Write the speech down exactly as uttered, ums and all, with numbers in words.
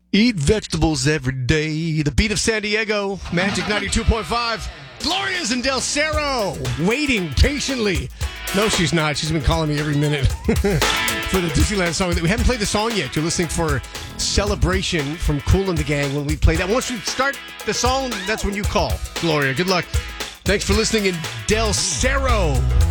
Eat vegetables every day. The beat of San Diego, Magic ninety-two point five. Gloria's in Del Cerro, waiting patiently. No, she's not. She's been calling me every minute for the Disneyland song. We haven't played the song yet. You're listening for Celebration from Kool and the Gang when we play that. Once we start the song, that's when you call. Gloria, good luck. Thanks for listening in Del Cerro.